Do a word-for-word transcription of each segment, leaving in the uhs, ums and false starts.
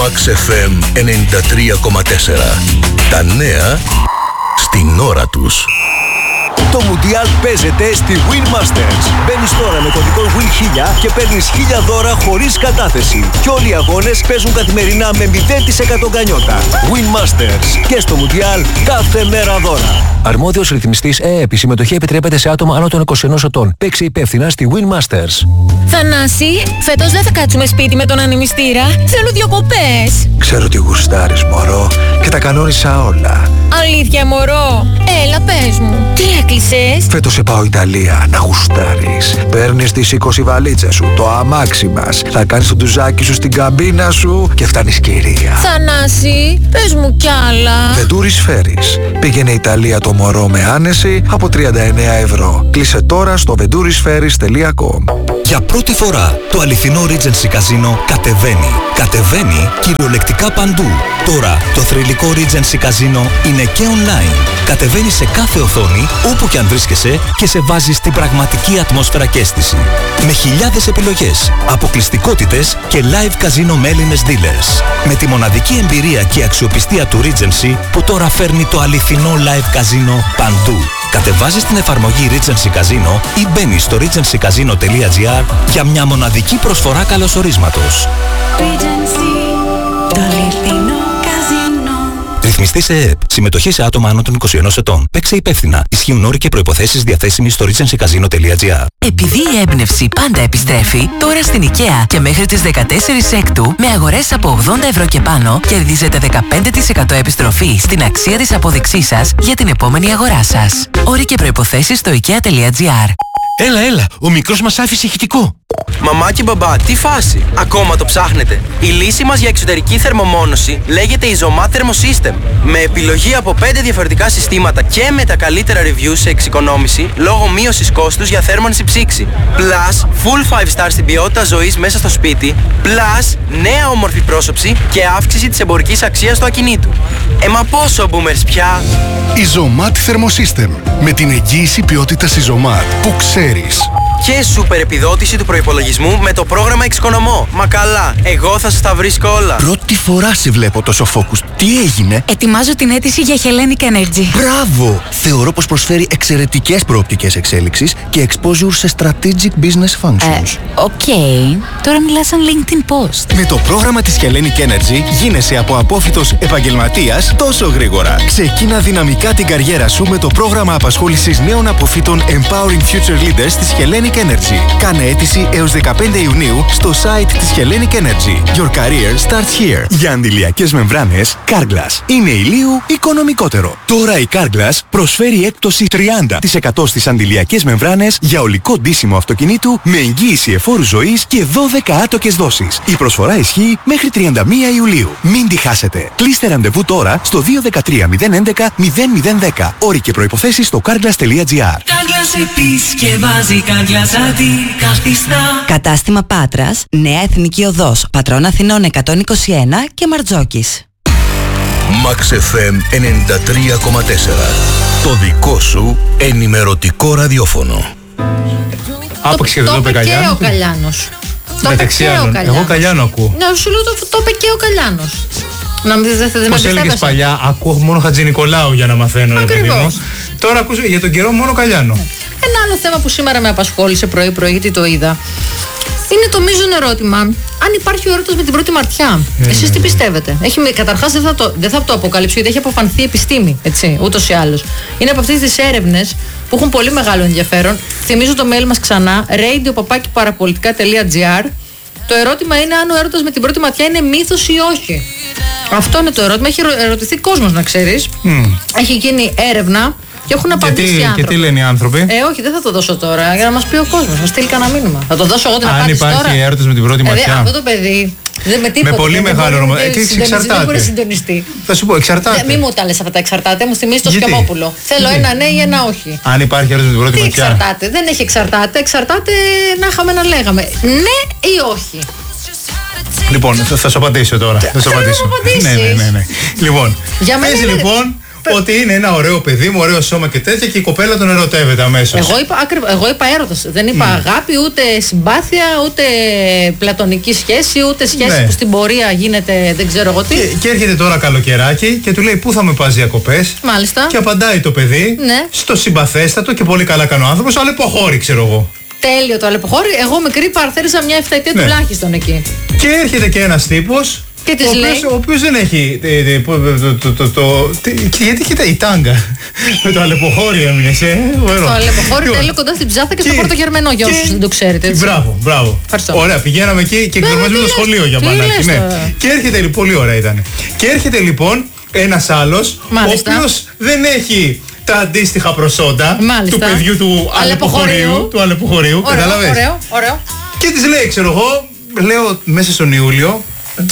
Max εφ εμ ενενήντα τρία κόμμα τέσσερα. Τα νέα στην ώρα τους. Το Μουντιάλ παίζεται στη Win Masters. Μπαίνεις τώρα με κωδικό Win χίλια και παίρνεις χίλια δώρα χωρίς κατάθεση. Και όλοι οι αγώνες παίζουν καθημερινά με μηδέν τοις εκατό γκανιότα. Win Masters. Και στο Μουντιάλ κάθε μέρα δώρα. Αρμόδιος ρυθμιστής ΕΕΠ. Η συμμετοχή επιτρέπεται σε άτομα άνω των είκοσι ενός ετών. Παίξε υπεύθυνα στη Win Masters. Θανάση, φέτος δεν θα κάτσουμε σπίτι με τον ανεμιστήρα. Θέλω διακοπές. Ξέρω τι γουστάρεις, μωρό, και τα κανόνισα όλα. Αλήθεια, μωρό. Έλα, πες μου. Τι έκλεισες? Φέτος σε πάω Ιταλία, να γουστάρεις. Παίρνεις τις είκοσι βαλίτσες σου, το αμάξι μας. Θα κάνεις το ντουζάκι σου στην καμπίνα σου και φτάνεις κυρία. Θανάση, πες μου κι άλλα. Venturi Ferries. Πήγαινε Ιταλία το μωρό με άνεση από τριάντα εννέα ευρώ. Κλείσε τώρα στο venturi ferries τελεία com. Για πρώτη φορά το αληθινό Regency Casino κατεβαίνει. Κατεβαίνει κυριολεκτικά παντού. Τώρα το θρυλικό Regency Casino είναι και online. Κατεβαίνει σε κάθε οθόνη, όπου και αν βρίσκεσαι, και σε βάζει στην πραγματική ατμόσφαιρα και αίσθηση. Με χιλιάδες επιλογές, αποκλειστικότητες και live casino με Έλληνες dealers. Με τη μοναδική εμπειρία και αξιοπιστία του Regency που τώρα φέρνει το αληθινό live casino παντού. Κατεβάζεις την εφαρμογή Regency Casino ή μπαίνεις στο regency casino τελεία gr για μια μοναδική προσφορά καλωσορίσματος. Regency, το αληθινό καζίνο. Ρυθμιστής ΕΕΠ. Συμμετοχή σε άτομα άνω των είκοσι ενός ετών. Παίξε υπεύθυνα. Ισχύουν όροι και προϋποθέσεις διαθέσιμοι στο regency casino τελεία gr. Επειδή η έμπνευση πάντα επιστρέφει, τώρα στην IKEA και μέχρι τις δεκατέσσερις Έκτου, με αγορές από ογδόντα ευρώ και πάνω, κερδίζετε δεκαπέντε τοις εκατό επιστροφή στην αξία της απόδειξής σας για την επόμενη αγορά σας. Όροι και προϋποθέσεις στο ikea τελεία gr. Έλα, έλα, ο μικρός μας άφησε ηχητικό. Μαμά και μπαμπά, τι φάση, ακόμα το ψάχνετε? Η λύση μας για εξωτερική θερμομόνωση λέγεται Isomat Thermosystem. Με επιλογή από πέντε διαφορετικά συστήματα και με τα καλύτερα reviews σε εξοικονόμηση λόγω μείωσης κόστους για θέρμανση ψήξη. Plus, full five star στην ποιότητα ζωής μέσα στο σπίτι. Plus, νέα όμορφη πρόσωψη και αύξηση της εμπορικής αξίας του ακινήτου. Ε, μα πόσο boomers πια! Isomat Thermosystem. Με την εγγύηση ποιότητας Isomat που ξέρεις. Και σούπερ επιδότηση του προϋπολογισμού με το πρόγραμμα Εξοικονομώ. Μα καλά, εγώ θα σας τα βρίσκω όλα. Πρώτη φορά σε βλέπω τόσο focus. Τι έγινε? Ετοιμάζω την αίτηση για Hellenic Energy. Μπράβο! Θεωρώ πως προσφέρει εξαιρετικές προοπτικές εξέλιξης και exposure σε strategic business functions. Οκ. Okay. Τώρα μιλάς σαν LinkedIn post. Με το πρόγραμμα της Hellenic Energy γίνεσαι από απόφοιτος επαγγελματίας τόσο γρήγορα. Ξεκίνα δυναμικά την καριέρα σου με το πρόγραμμα απασχόλησης νέων αποφύτων Empowering Future Leaders της Hellenic Energy. Κάνε αίτηση έως δεκαπέντε Ιουνίου στο site της Hellenic Energy. Your career starts here. Για αντιλιακές μεμβράνες, Carglass είναι ηλίου οικονομικότερο. Τώρα η Carglass προσφέρει έκπτωση τριάντα τοις εκατό στις αντιλιακές μεμβράνες για ολικό ντύσιμο αυτοκινήτου με εγγύηση εφόρου ζωής και δώδεκα άτοκες δόσεις. Η προσφορά ισχύει μέχρι τριάντα μία Ιουλίου. Μην τη χάσετε. Κλείστε ραντεβού τώρα στο δύο ένα τρία μηδέν έντεκα μηδέν μηδέν δέκα. Όροι και προϋποθέσεις στο carglass τελεία gr. Carglass επισκευάζει, Carglass αντικαθιστά. Κατάστημα Πάτρας, Νέα Εθνική Οδός, Πατρών Αθηνών εκατόν είκοσι ένα και Μαρτζόκης. Max εφ εμ ενενήντα τρία κόμμα τέσσερα. Το δικό σου ενημερωτικό ραδιόφωνο. Άπαξε εδώ είπε Καλιάνο. Και ο Καλιάνος. Το είπε και ο Καλιάνος. Εγώ Καλιάνο ακούω. Ναι, σου λέω το είπε και ο Καλιάνος. Να μην δεν με Πώς έλεγες παλιά, ακούω μόνο Χατζηνικολάου για να μαθαίνω. Ακριβώς. Τώρα ακούς για τον καιρό μόνο Καλιάνο. Ένα άλλο θέμα που σήμερα με απασχόλησε πρωί-πρωί, γιατί το είδα, είναι το μείζον ερώτημα αν υπάρχει ο έρωτας με την πρώτη ματιά. Mm. Εσείς τι πιστεύετε? Έχει, καταρχάς δεν θα, το, δεν θα το αποκαλύψω, γιατί έχει αποφανθεί επιστήμη, έτσι, ούτως ή άλλως. Είναι από αυτές τις έρευνες που έχουν πολύ μεγάλο ενδιαφέρον. Θυμίζω το mail μας ξανά, radio παπάκι παραπολιτικά τελεία gr. Το ερώτημα είναι αν ο έρωτας με την πρώτη ματιά είναι μύθος ή όχι. Αυτό είναι το ερώτημα. Έχει ερωτηθεί κόσμος, να ξέρεις. Mm. Έχει γίνει έρευνα. Και έχουν απαντήσει οι άνθρωποι. Και τι λένε οι άνθρωποι? Ε, όχι, δεν θα το δώσω τώρα για να μας πει ο κόσμος. Μας στείλει κανένα μήνυμα. Θα το δώσω εγώ την αν απάντηση τώρα. Αν υπάρχει έρωτας με την πρώτη ματιά. Ε, αυτό το παιδί δεν με τίποτα. Με πολύ μεγάλο όνομα. Δεν μπορεί να συντονιστεί. Θα σου πω, εξαρτάται. Μην μου τα λες αυτά τα εξαρτάται. Μου θυμίζει το Σκιαμόπουλο. Θέλω ένα ναι ή ένα όχι. Αν υπάρχει έρωτας με την πρώτη τι ματιά. Εξαρτάται. Δεν έχει εξαρτάται. Εξαρτάται να είχαμε να λέγαμε. Ναι ή όχι. Λοιπόν, θα, θα σου απαντήσω τώρα. Θα σου απαντήσω. Ναι, ναι, ναι, ναι. Λοιπόν, για μένα πες, είναι, λοιπόν, ότι είναι ένα ωραίο παιδί μου, ωραίο σώμα και τέτοια και η κοπέλα τον ερωτεύεται αμέσως. Εγώ είπα, ακριβ, εγώ είπα έρωτας. Δεν είπα mm. αγάπη, ούτε συμπάθεια, ούτε πλατωνική σχέση, ούτε σχέση ναι. που στην πορεία γίνεται δεν ξέρω εγώ τι. Και, και έρχεται τώρα καλοκαιράκι και του λέει πού θα με πας διακοπές. Μάλιστα. Και απαντάει το παιδί ναι. στο συμπαθέστατο και πολύ καλά κάνει ο άνθρωπος, αλλά υποχώρη ξέρω εγώ. Τέλειο το αλεποχώρη. Εγώ μικρή παρθέριζα μια εφταετία ναι. τουλάχιστον εκεί. Και έρχεται και ένας τύπος. Και της ο λέει. Οποίος, ο οποίος δεν έχει. Το, το, το, το, γιατί κοίτα η τάγκα. Με το αλεποχώρι έμεινες, ε. Το αλεποχώρι τέλειο κοντά στην Ψάθα και, και στο Πόρτο Γερμενό, για όσους δεν το ξέρετε. Έτσι. Μπράβο, μπράβο. Ωραία, πηγαίναμε εκεί και εκδρομάζουμε το σχολείο για μπανάκι. Ναι. Και έρχεται λοιπόν, πολύ ωραία ήταν. Και έρχεται λοιπόν ένας άλλος, ο οποίος δεν έχει τα αντίστοιχα προσόντα Μάλιστα. του παιδιού του αλεποχωρίου. Του αλεποχωρίου, κατάλαβες. Ωραίο, ωραίο. Και της λέει, ξέρω εγώ, λέω μέσα στον Ιούλιο.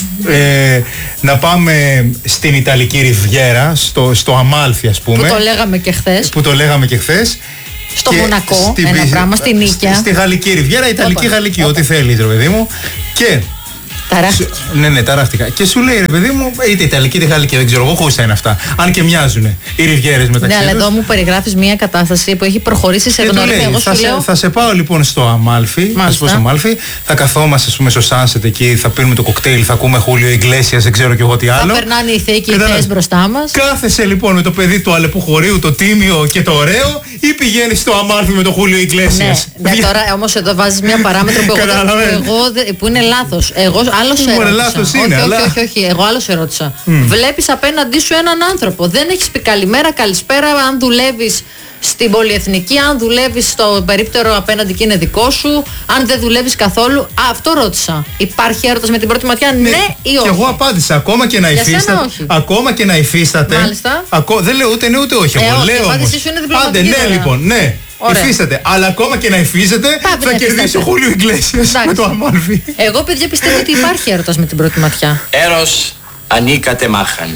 Ε, να πάμε στην Ιταλική Ριβιέρα, στο, στο Αμάλφι ας πούμε. Που το λέγαμε και χθες. Που το λέγαμε και χθες. Στο Μονακό, στη, ένα πράγμα, στη Νίκαια. Στη, στη Γαλλική Ριβιέρα, Ιταλική Οπα. Γαλλική, Οπα. Ό,τι θέλεις ρε παιδί μου. Και ταράχτηκα. Ναι, ναι, ταράχτηκα. Και σου λέει ρε παιδί μου, είτε Ιταλική είτε Γαλλική, δεν ξέρω εγώ, χωρίς είναι αυτά. Αν και μοιάζουν οι Ριβιέρες μεταξύ τους. Ναι, αλλά εδώ μου περιγράφεις μια κατάσταση που έχει προχωρήσει σε γνωριμία. Εγώ θα, σου λέω... θα σε πάω λοιπόν στο Αμάλφι. Θα σου πω στο Αμάλφι. Θα καθόμαστε, ας πούμε, στο Sunset εκεί, θα πίνουμε το κοκτέιλ, θα ακούμε Χούλιο Ιγκλέσιας, δεν ξέρω κι εγώ τι άλλο. Θα περνάνε οι θεοί και οι θεές μπροστά μας. Κάθεσαι λοιπόν με το παιδί του αλεποχωρίου, το τίμιο και το ωραίο, ή πηγαίνεις στο Αμάλφι με το Χούλιο Ιγκλέσιας. Ναι, ναι, τώρα όμως εδώ βάζεις μια παράμετρο που, εγώ, που είναι λάθος. Εγώ άλλος έρωσα. Όχι, είναι, όχι, αλλά... όχι, όχι, εγώ άλλο σε ρώτησα. Mm. Βλέπεις απέναντί σου έναν άνθρωπο. Δεν έχεις πει καλημέρα, καλησπέρα, αν δουλεύεις στην πολυεθνική, αν δουλεύεις στο περίπτερο απέναντι και είναι δικό σου, αν δεν δουλεύεις καθόλου. Α, αυτό ρώτησα. Υπάρχει έρωτας με την πρώτη ματιά, ναι, ναι ή όχι? Και εγώ απάντησα, ακόμα και να υφίσταται. Ακόμα και να υφίσταται. Μάλιστα. Ακό, δεν λέω ούτε ναι ούτε όχι. Ε, εγώ όχι, λέω όμως. Άντε, ναι, λοιπόν, ναι. Ωραία. Υφίσταται, αλλά ακόμα και να υφίσταται θα κερδίσει ο Χούλιο Ιγκλέσιας με το Αμάλφι. Εγώ παιδιά πιστεύω ότι υπάρχει έρωτας με την πρώτη ματιά. Έρος ανήκατε μάχαν.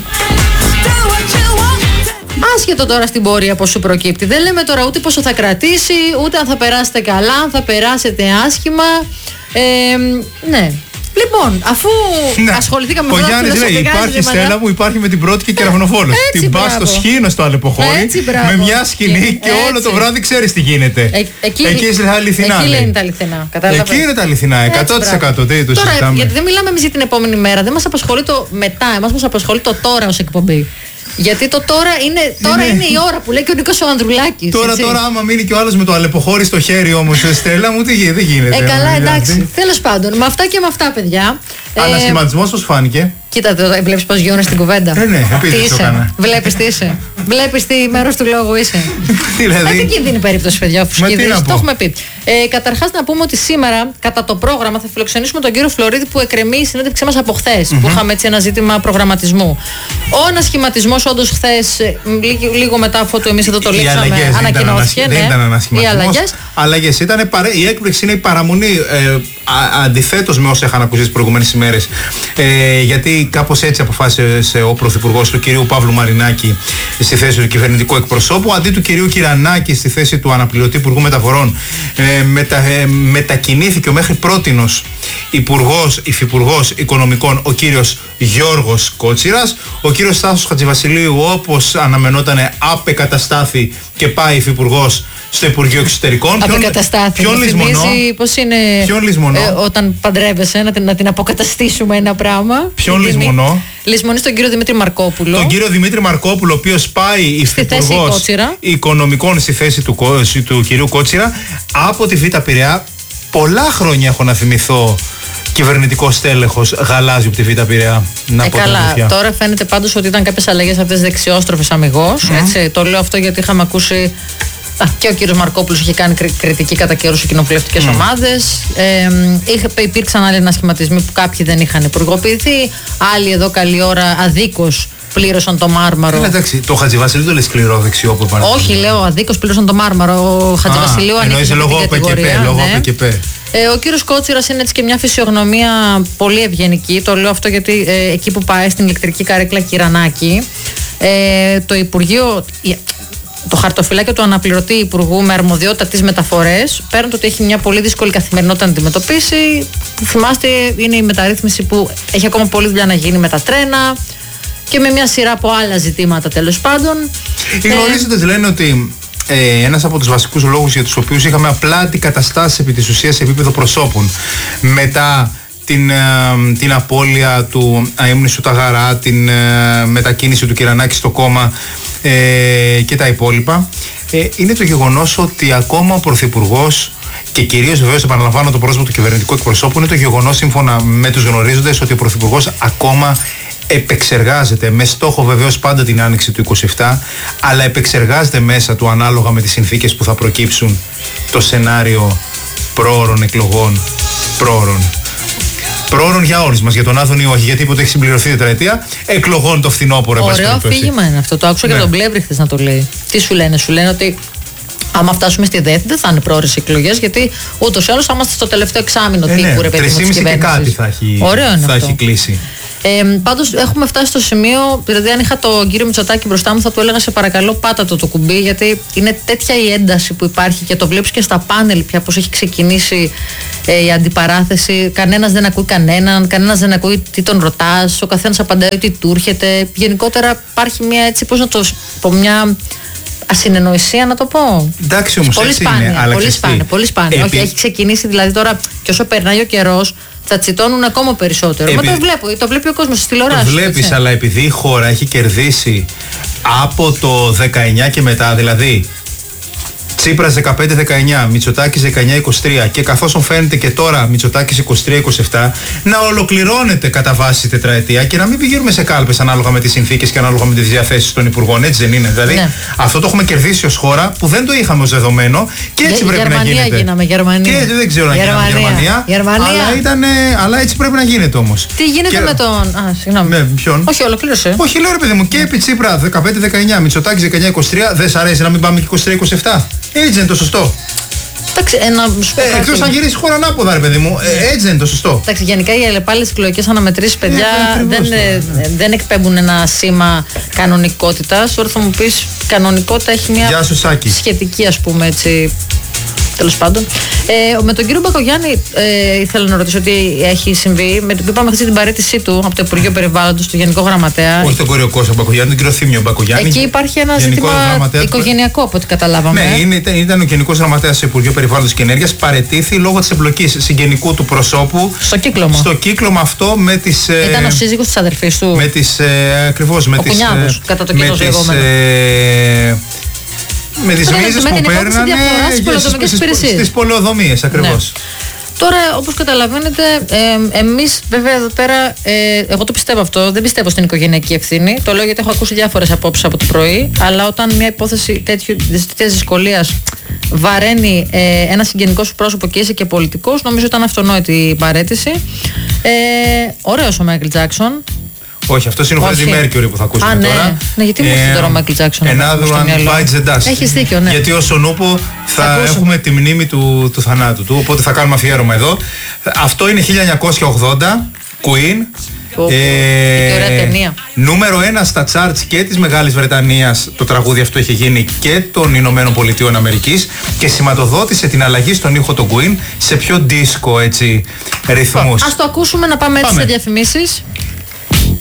Άσχετο τώρα στην πορεία πώς σου προκύπτει. Δεν λέμε τώρα ούτε πόσο θα κρατήσει, ούτε αν θα περάσετε καλά, αν θα περάσετε άσχημα. Ε, ναι. Λοιπόν, αφού ναι. ασχοληθήκαμε με αυτό. Ο Γιάννης λέει: υπάρχει Στέλλα μου, υπάρχει με την πρώτη και κεραυνοφόλος. Την πας στο σχήνο στο αλεποχώρι με μια σκηνή και, και όλο το βράδυ ξέρεις τι γίνεται. Ε, εκεί, εκεί είναι τα αληθινά. Εκεί λένε τα αληθινά. Εκεί είναι τα αληθινά. εκατό τοις εκατό. Δεν το συζητάμε. Τώρα, γιατί δεν μιλάμε εμείς για την επόμενη μέρα. Δεν μας απασχολεί το μετά. Εμάς μας απασχολεί το τώρα ως εκπομπή. Γιατί το τώρα είναι, τώρα είναι η ώρα που λέει και ο Νίκος ο Ανδρουλάκης. Τώρα, έτσι. τώρα, άμα μείνει και ο άλλος με το αλεποχώρι στο χέρι όμως, Στέλλα μου, τι δεν γίνεται. Ε, καλά, εντάξει. Τέλος πάντων, με αυτά και με αυτά, παιδιά. Ανασχηματισμός πώς φάνηκε? Κοίτα, βλέπεις πως γιώνεις την κουβέντα. Ε, ναι, επίσης το έκανα. Βλέπεις τι είσαι. Βλέπεις τι μέρος του λόγου είσαι. Δηλαδή. Δεν κίνδυνη περίπτωση, παιδιά, αφού σκύδεις. Το έχουμε πει. Ε, καταρχάς, να πούμε ότι σήμερα, κατά το πρόγραμμα, θα φιλοξενήσουμε τον κύριο Φλωρίδη που εκκρεμεί η συνέντευξή μας από χθες. Mm-hmm. Που είχαμε έτσι ένα ζήτημα προγραμματισμού. Ο ανασχηματισμός, όντως, χθες, λίγο μετά αφού εμείς εδώ το λήξαμε, ανακοινώθηκε. Δεν ήταν ανασχηματισμός. Αλλαγές ήταν. Η έκπληξη είναι η παραμονή αντιθέτως με όσα είχαν ακούσει τις προηγούμενες ημέρες. Ε, γιατί κάπως έτσι αποφάσισε ο Πρωθυπουργός του κυρίου Παύλου Μαρινάκη στη θέση του κυβερνητικού εκπροσώπου, αντί του κυρίου Κυρανάκη στη θέση του αναπληρωτή Υπουργού Μεταφορών. Ε, μετα, ε, μετακινήθηκε ο μέχρι πρότινος Υπουργός, Υφυπουργός Οικονομικών, ο κύριος Γιώργος Κότσιρας. Ο κύριος Στάσος Χατζηβασιλείου, όπως αναμενόταν, απεκαταστάθη και πάει Υφυπουργός στο Υπουργείο Εξωτερικών. Απεκαταστάθη. Ποιον λησμονώ? Πώς είναι ε, όταν παντρεύεσαι να την, να την αποκαταστήσουμε ένα πράγμα. Ποιον λησμονώ? Λησμονείς τον κύριο Δημήτρη Μαρκόπουλο. Τον κύριο Δημήτρη Μαρκόπουλο, ο οποίος πάει Υφυπουργός Οικονομικών στη θέση του, του κυρίου Κότσιρα από τη Β' Πειραιά. Πολλά χρόνια έχω να θυμηθώ κυβερνητικό στέλεχος γαλάζιο από τη Β' Πειραιά. Να ε, πω καλά. Τώρα φαίνεται πάντως ότι ήταν κάποιες αλλαγές αυτές δεξιόστροφες αμιγώς. Mm. Έτσι, το λέω αυτό γιατί είχαμε ακούσει. Α, και ο κύριος Μαρκόπουλος είχε κάνει κριτική κατά καιρούς σε κοινοβουλευτικές mm. ομάδες. Ε, υπήρξαν άλλοι ανασχηματισμοί που κάποιοι δεν είχαν υπουργοποιηθεί. Άλλοι εδώ καλή ώρα αδίκως πλήρωσαν το Μάρμαρο. Ε, εντάξει, το Χατζηβασιλείου το λες σκληρό δεξιό που είπαν. Όχι, λέω αδίκως πλήρωσαν το Μάρμαρο. Ο Χατζηβασιλείου ανήκει στην κατηγορία. Λόγω ναι. ΠΚΠ. Ε, ο κύριος Κότσιρας είναι έτσι και μια φυσιογνωμία πολύ ευγενική. Το λέω αυτό γιατί ε, εκεί που πάει στην ηλεκτρική καρέκλα Κυρανάκη, ε, το Υπουργείο, το χαρτοφυλάκιο του αναπληρωτή Υπουργού με αρμοδιότητα τις μεταφορές, πέραν το ότι έχει μια πολύ δύσκολη καθημερινότητα να αντιμετωπίσει, που θυμάστε είναι η μεταρρύθμιση που έχει ακόμα πολλή δουλειά να γίνει με τα τρένα. και με μια σειρά από άλλα ζητήματα τέλος πάντων. Οι γνωρίζοντες λένε ότι ε, ένας από τους βασικούς λόγους για τους οποίους είχαμε απλά αντικαταστάσεις επί της ουσίας σε επίπεδο προσώπων μετά την, ε, την απώλεια του Αείμνησου Ταγαρά, την ε, μετακίνηση του Κυρανάκη στο κόμμα ε, και τα υπόλοιπα, ε, είναι το γεγονός ότι ακόμα ο Πρωθυπουργός, και κυρίως βεβαίως επαναλαμβάνω το πρόσωπο του κυβερνητικού εκπροσώπου, είναι το γεγονός σύμφωνα με τους γνωρίζοντες ότι ο Πρωθυπουργός ακόμα επεξεργάζεται, με στόχο βεβαίως πάντα την άνοιξη του είκοσι επτά, αλλά επεξεργάζεται μέσα του ανάλογα με τις συνθήκες που θα προκύψουν το σενάριο πρόωρων εκλογών, πρόωρων. Πρόωρων για όλους μας, για τον Άδωνη όχι, γιατί ποτέ έχει συμπληρωθεί η τετραετία εκλογών το φθινόπωρο. Ωραίο αφήγημα είναι αυτό. Το άκουσα ναι. και τον Πλεύρη χθες να το λέει. Τι σου λένε, σου λένε ότι άμα φτάσουμε στη ΔΕΘ δεν θα είναι πρόωρες εκλογές, γιατί ούτως ή άλλως θα είμαστε στο τελευταίο εξάμηνο ε, τύπου, ρε παιδί μου, της κυβέρνησης. Και κάτι θα έχει, Ωραίο είναι θα αυτό. έχει κλείσει. Ε, πάντως έχουμε φτάσει στο σημείο, δηλαδή αν είχα τον κύριο Μητσοτάκη μπροστά μου θα του έλεγα σε παρακαλώ πάτα το το κουμπί, γιατί είναι τέτοια η ένταση που υπάρχει και το βλέπεις και στα πάνελ πια πως έχει ξεκινήσει ε, η αντιπαράθεση. Κανένας δεν ακούει κανέναν, κανένας δεν ακούει τι τον ρωτάς, ο καθένας απαντάει ότι του έρχεται. Γενικότερα υπάρχει μια έτσι, πώς να το πω, μια ασυνεννοησία να το πω. Εντάξει όμως πολύ έτσι σπάνια, είναι, αλλά πολύ σπάνια, πολύ σπάνια. Επί... Όχι, έχει ξεκινήσει δηλαδή τώρα και όσο περνάει ο καιρός θα τσιτώνουν ακόμα περισσότερο. Επί... Μα το βλέπω, το βλέπει ο κόσμος στη τηλεόραση. Το βλέπεις, αλλά επειδή η χώρα έχει κερδίσει από το δεκαεννιά και μετά, δηλαδή Τσίπρας δεκαπέντε δεκαεννιά, Μητσοτάκης δεκαεννιά είκοσι τρία και καθώς φαίνεται και τώρα Μητσοτάκης είκοσι τρία είκοσι επτά, να ολοκληρώνεται κατά βάση η τετραετία και να μην πηγαίνουμε σε κάλπες ανάλογα με τις συνθήκες και ανάλογα με τις διαθέσεις των υπουργών. Έτσι δεν είναι? Δηλαδή ναι. αυτό το έχουμε κερδίσει ως χώρα που δεν το είχαμε ως δεδομένο και έτσι Γε, πρέπει Γερμανία να γίνεται. Γίναμε, Γερμανία. Και δεν ξέρω να γίναμε Γερμανία. Γερμανία. Αλλά, ήταν, αλλά έτσι πρέπει να γίνεται όμως. Τι γίνεται και... με τον. Α, συγγνώμη. Με ποιον? Όχι, ολοκλήρωσε. Όχι, λέω ρε παιδί μου, και επί Τσίπρα δεκαπέντε δεκαεννιά, Μητσοτάκης δεκαεννιά είκοσι τρία, δεν σ' αρέσει να μην πάμε και είκοσι τρία είκοσι επτά? Έτσι δεν είναι το σωστό? Εντάξει, ένα ε, εκτός αν γυρίσει χώρα ανάποδα, ρε παιδί μου. Ε, έτσι δεν είναι το σωστό. Εντάξει, γενικά οι αλλεπάλληλες εκλογικές αναμετρήσεις, παιδιά, ε, δεν, ε, δεν εκπέμπουν ένα σήμα κανονικότητας. Τώρα θα μου πεις, κανονικότητα έχει μια σχετική, ας πούμε, έτσι. Τέλος πάντων. Ε, με τον κύριο Μπακογιάννη ε, ήθελα να ρωτήσω τι έχει συμβεί. Με, είπαμε χθες την παραίτησή του από το Υπουργείο Περιβάλλοντος, του Γενικό Γραμματέα. Όχι τον κύριο Κώστα Μπακογιάννη, τον κύριο Θήμιο Μπακογιάννη. Εκεί υπάρχει ένα ζήτημα οικογενειακό, από ό,τι καταλάβαμε. Ναι, είναι, ήταν, ήταν ο Γενικός Γραμματέας του Υπουργείου Περιβάλλοντος και Ενέργειας. Παραιτήθη λόγω της εμπλοκής συγγενικού του προσώπου. Στο κύκλωμα. Στο κύκλωμα αυτό με τις. Ήταν ο σύζυγος της αδερφής του. Με τις. Ε, ακριβώς με τις. Κουνιάδος, κατά το κοινό λεγόμενο. Με τις μίζες που παίρνανε στις πολεοδομίες ακριβώς. Ναι. Τώρα, όπως καταλαβαίνετε, ε, εμείς βέβαια εδώ πέρα, ε, εγώ το πιστεύω αυτό, δεν πιστεύω στην οικογενειακή ευθύνη. Το λέω γιατί έχω ακούσει διάφορες απόψεις από το πρωί, αλλά όταν μια υπόθεση τέτοιας δυσκολίας βαραίνει ε, ένα συγγενικό σου πρόσωπο και είσαι και πολιτικός, νομίζω ήταν αυτονόητη η παραίτηση. Ε, ωραίος ο Μάικλ Τζάκσον. Όχι, αυτό είναι ο Freddie Mercury που θα ακούσουμε Α, ναι. τώρα. Ναι, γιατί μου έρχεται τώρα ο Michael Jackson. Another one bites the dust. Έχεις δίκιο, ναι. Γιατί όσον ούπο θα, θα έχουμε τη μνήμη του, του θανάτου του. Οπότε θα κάνουμε αφιέρωμα εδώ. Αυτό είναι χίλια εννιακόσια ογδόντα, Queen. Oh, ε, ωραία ταινία. Νούμερο ένα στα charts και της Μεγάλης Βρετανίας. Το τραγούδι αυτό είχε γίνει και των Ηνωμένων Πολιτείων Αμερικής και σηματοδότησε την αλλαγή στον ήχο των Queen σε πιο disco έτσι ρυθμούς. Ας το ακούσουμε, να πάμε έτσι σε διαφημίσεις.